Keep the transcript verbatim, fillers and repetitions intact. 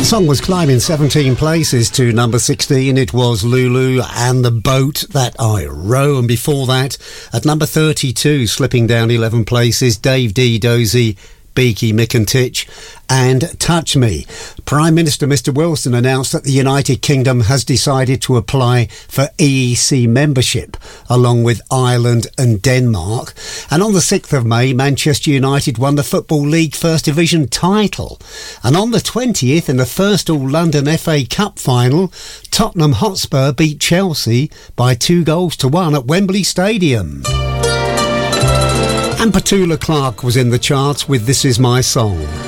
song was climbing seventeen places to number sixteen. It was Lulu and the Boat That I Row. And before that, at number thirty-two, slipping down eleven places, Dave D. Dozy, Beaky, Mick and Titch, and Touch Me. Prime Minister Mister Wilson announced that the United Kingdom has decided to apply for E E C membership, along with Ireland and Denmark. And on the sixth of May, Manchester United won the Football League First Division title. And on the twentieth, in the first All-London F A Cup final, Tottenham Hotspur beat Chelsea by two goals to one at Wembley Stadium. And Petula Clark was in the charts with This Is My Song.